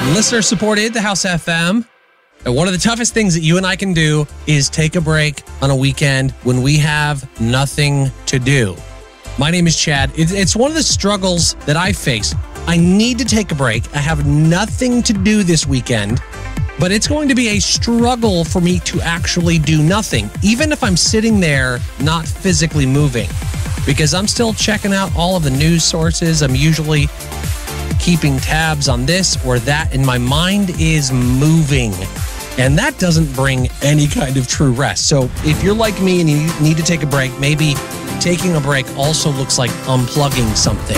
Listener supported the House FM. And one of the toughest things that you and I can do is take a break on a weekend when we have nothing to do. My name is Chad. It's one of the struggles that I face. I need to take a break. I have nothing to do this weekend, but it's going to be a struggle for me to actually do nothing, even if I'm sitting there not physically moving, because I'm still checking out all of the news sources. I'm usually keeping tabs on this or that, and my mind is moving. And that doesn't bring any kind of true rest. So if you're like me and you need to take a break, maybe taking a break also looks like unplugging something.